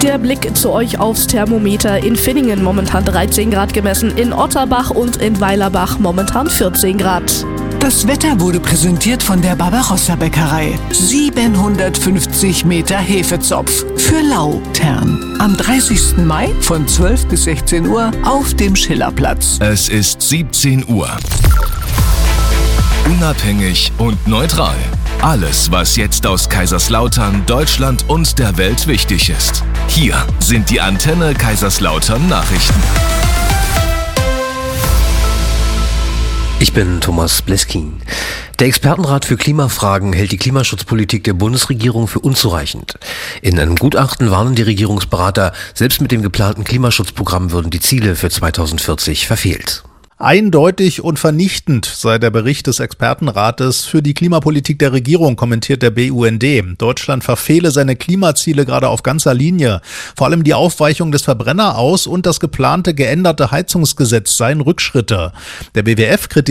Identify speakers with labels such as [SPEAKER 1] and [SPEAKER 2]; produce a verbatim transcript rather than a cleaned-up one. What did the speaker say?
[SPEAKER 1] Der Blick zu euch aufs Thermometer. In Finningen momentan dreizehn Grad gemessen, in Otterbach und in Weilerbach momentan vierzehn Grad.
[SPEAKER 2] Das Wetter wurde präsentiert von der Barbarossa-Bäckerei. siebenhundertfünfzig Meter Hefezopf für Lautern. Am dreißigsten Mai von zwölf bis sechzehn Uhr auf dem Schillerplatz.
[SPEAKER 3] Es ist siebzehn Uhr. Unabhängig und neutral. Alles, was jetzt aus Kaiserslautern, Deutschland und der Welt wichtig ist. Hier sind die Antenne Kaiserslautern Nachrichten.
[SPEAKER 4] Ich bin Thomas Bleskin. Der Expertenrat für Klimafragen hält die Klimaschutzpolitik der Bundesregierung für unzureichend. In einem Gutachten warnen die Regierungsberater, selbst mit dem geplanten Klimaschutzprogramm würden die Ziele für zweitausendvierzig verfehlt.
[SPEAKER 5] Eindeutig und vernichtend sei der Bericht des Expertenrates für die Klimapolitik der Regierung, kommentiert der B U N D. Deutschland verfehle seine Klimaziele gerade auf ganzer Linie. Vor allem die Aufweichung des Verbrenneraus und das geplante geänderte Heizungsgesetz seien Rückschritte. Der B W F kritisiert